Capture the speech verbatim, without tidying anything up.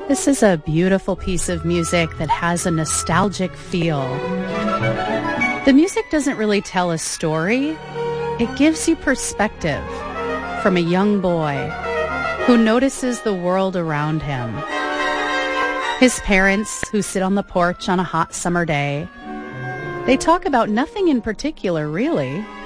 This is a beautiful piece of music that has a nostalgic feel. The music doesn't really tell a story. It gives you perspective from a young boy who notices the world around him. His parents, who sit on the porch on a hot summer day, they talk about nothing in particular, really.